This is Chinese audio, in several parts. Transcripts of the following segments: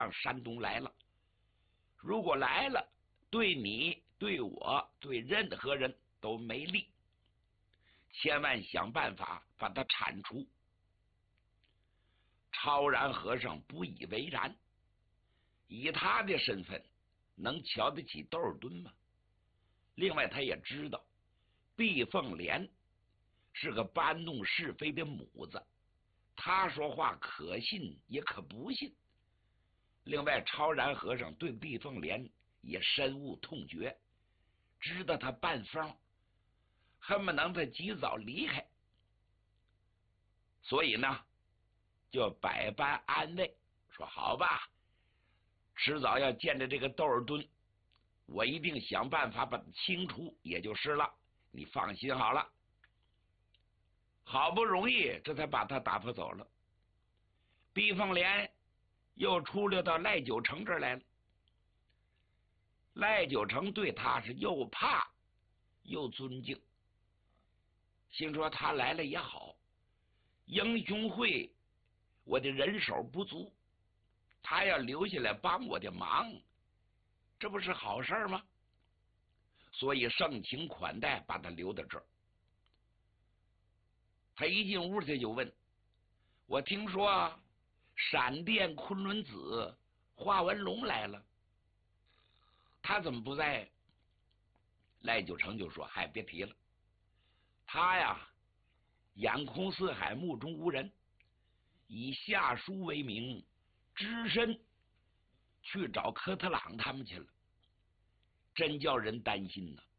山东来了。如果来了，对你、对我、对任何人都没利，千万想办法把他铲除。超然和尚不以为然，以他的身份，能瞧得起窦尔敦吗？另外，他也知道毕凤莲是个搬弄是非的母子，他说话可信也可不信。另外，超然和尚对毕凤莲也深恶痛绝，知道他办疯，恨不能他及早离开，所以呢，就百般安慰，说好吧，迟早要见着这个窦尔敦，我一定想办法把他清除，也就是了，你放心好了。好不容易这才把他打发走了。毕凤莲又出溜到赖九成这儿来了。赖九成对他是又怕又尊敬，心说他来了也好，英雄会我的人手不足，他要留下来帮我的忙，这不是好事吗？所以盛情款待，把他留在这儿。他一进屋去就问，我听说闪电昆仑子华文龙来了，他怎么不在？赖九成就说，嗨，别提了，他呀眼空四海，目中无人，以下书为名，只身去找科特朗他们去了，真叫人担心呢。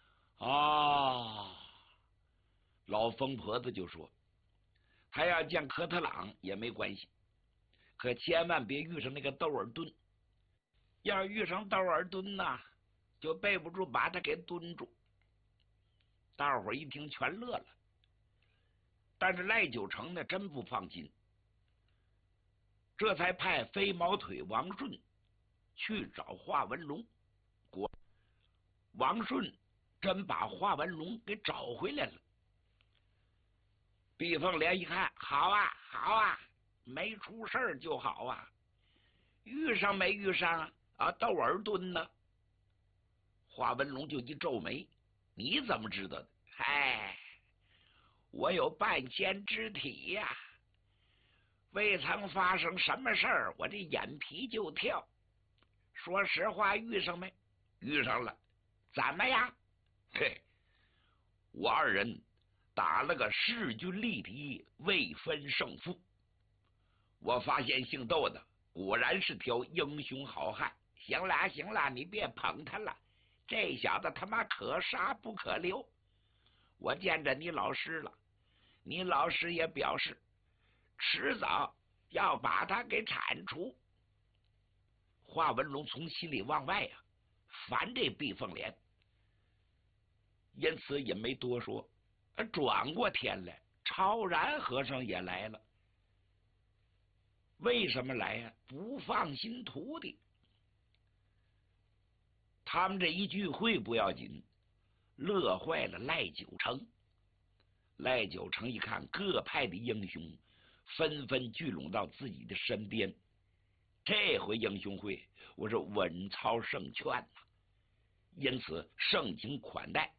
老疯婆子就说，他要见科特朗也没关系，可千万别遇上那个窦尔敦，要遇上窦尔敦呐，就背不住把他给蹲住。大伙儿一听全乐了，但是赖九成呢真不放心，这才派飞毛腿王顺去找华文龙。王顺真把华文龙给找回来了。毕凤莲一看，好啊好啊，没出事就好啊，遇上没遇上啊窦尔敦呢？华文龙就一皱眉，你怎么知道的？嗨，我有半仙之体呀，未曾发生什么事儿，我这眼皮就跳。说实话，遇上没？遇上了。怎么样？嘿，我二人打了个势均力敌，未分胜负。我发现姓窦的果然是条英雄好汉。行了行了，你别捧他了，这小子他妈可杀不可留。我见着你老师了，你老师也表示迟早要把他给铲除。华文龙从心里往外啊烦这毕凤莲，因此也没多说。转过天来，超然和尚也来了。为什么来呀？不放心徒弟。他们这一聚会不要紧，乐坏了赖九成。赖九成一看各派的英雄纷纷聚拢到自己的身边，这回英雄会我是稳操胜券呐，因此盛情款待。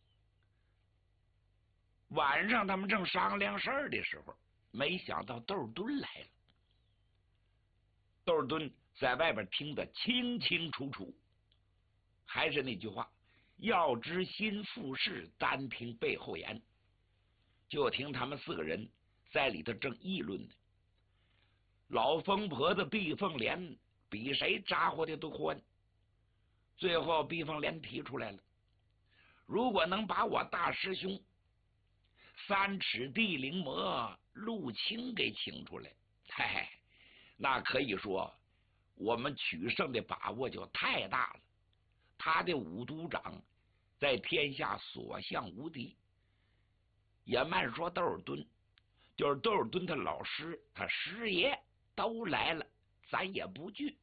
晚上他们正商量事儿的时候，没想到窦尔敦来了。窦尔敦在外边听得清清楚楚，还是那句话，要知心腹事，单听背后言。就听他们四个人在里头正议论呢。老疯婆子毕凤莲比谁咋呼的都欢。最后毕凤莲提出来了，如果能把我大师兄三尺地灵魔陆清给请出来，嘿，那可以说我们取胜的把握就太大了。他的五都长在天下所向无敌。也慢说窦尔敦，就是窦尔敦他老师他师爷都来了，咱也不惧。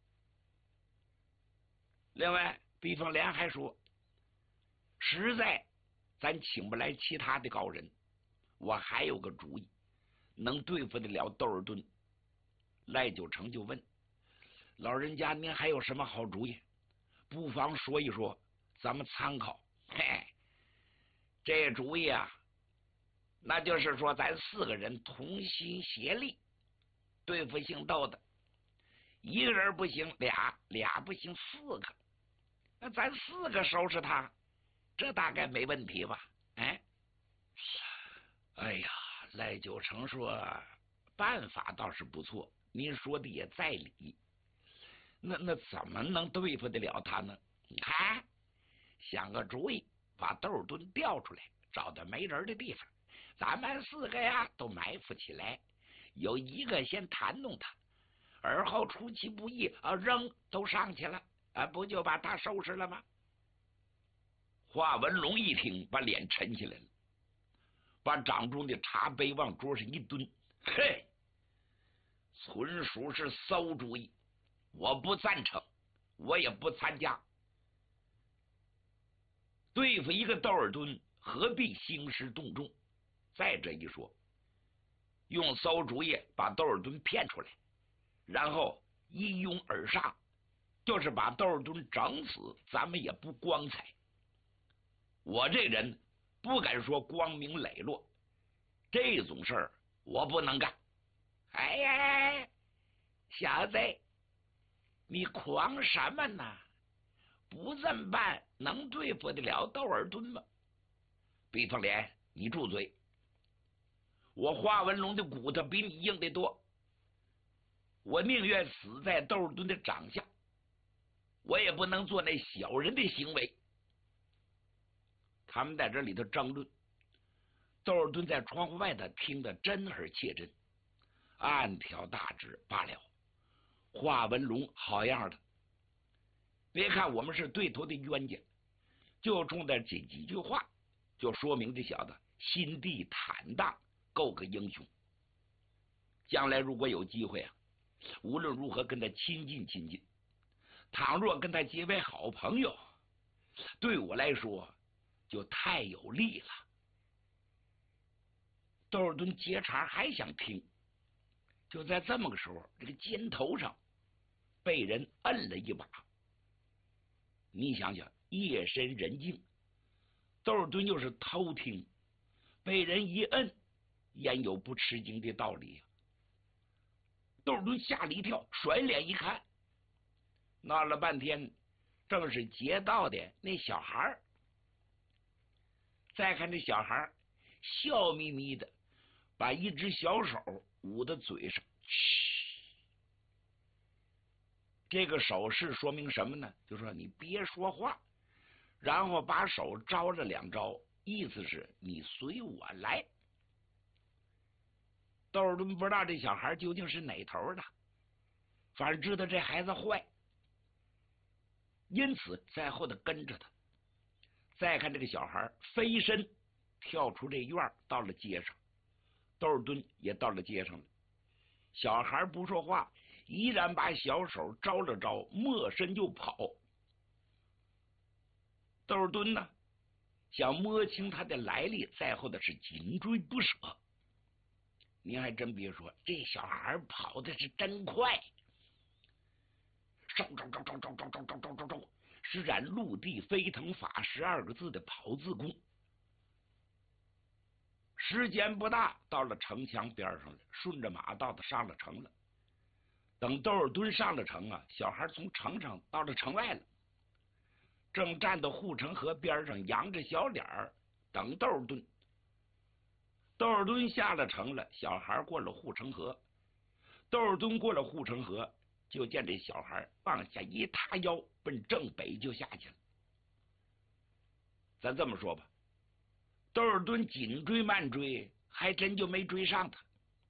另外毕凤莲还说，实在咱请不来其他的高人，我还有个主意能对付得了窦尔敦。赖九成就问， 老人家您还有什么好主意？不妨说一说，咱们参考。嘿，这主意啊，那就是说咱4个人同心协力对付姓窦的，一个人不行，俩不行，4个。那咱4个收拾他，这大概没问题吧？哎呀，赖九成说办法倒是不错，您说的也在理。那怎么能对付得了他呢？你看，想个主意，把窦敦调出来，找到没人的地方，咱们4个呀都埋伏起来，有一个先弹弄他，而后出其不意扔都上去了不就把他收拾了吗？华文龙一听，把脸沉起来了，把掌中的茶杯往桌上一蹲，嘿，纯属是馊主意，我不赞成，我也不参加。对付一个窦尔敦，何必兴师动众？再这一说，用馊主意把窦尔敦骗出来，然后一拥而上，就是把窦尔敦整死，咱们也不光彩。我这人不敢说光明磊落，这种事儿我不能干。哎呀，小子，你狂什么呢？不这么办能对付得了窦尔敦吗？毕凤莲，你住嘴！我华文龙的骨头比你硬得多，我宁愿死在窦尔敦的掌下，我也不能做那小人的行为。他们在这里头争论，窦尔敦在窗户外头听得真而切真，暗挑大指罢了。华文龙好样的，别看我们是对头的冤家，就冲着这几句话，就说明这小子心地坦荡，够个英雄。将来如果有机会无论如何跟他亲近亲近，倘若跟他结为好朋友，对我来说就太有利了。窦尔敦接茬还想听，就在这么个时候，这个肩头上被人摁了一把。你想想，夜深人静，窦尔敦又是偷听，被人一摁，焉有不吃惊的道理窦尔敦吓了一跳，甩脸一看，闹了半天正是劫道的那小孩。再看这小孩笑眯眯的，把一只小手捂在嘴上，这个手势说明什么呢？就说你别说话，然后把手招了2招，意思是你随我来。窦尔敦不知道这小孩究竟是哪头的，反正知道这孩子坏，因此在后头跟着他。再看这个小孩飞身跳出这院，到了街上，窦尔敦也到了街上了。小孩不说话，依然把小手招了招，没身就跑。窦尔敦呢，想摸清他的来历，在后的是紧追不舍。您还真别说，这小孩跑的是真快，施展陆地飞腾法12个字的跑字功。时间不大，到了城墙边上了，顺着马道子上了城了。等窦尔敦上了城小孩从城上到了城外了，正站到护城河边上，扬着小脸等窦尔敦。窦尔敦下了城了，小孩过了护城河。窦尔敦过了护城河，就见这小孩往下一塌腰，奔正北就下去了。咱这么说吧，窦尔敦紧追慢追，还真就没追上他。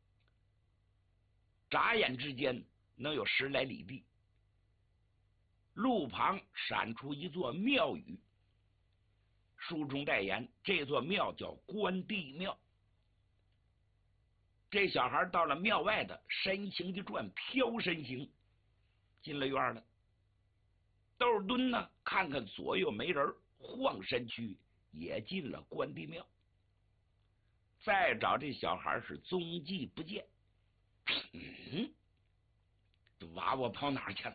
眨眼之间能有10来里地，路旁闪出一座庙宇，书中代言这座庙叫关帝庙。这小孩到了庙外的，身形一转，飘身形进了院了。窦尔敦呢，看看左右没人，晃身躯也进了关帝庙。再找这小孩是踪迹不见，这娃娃跑哪儿去了？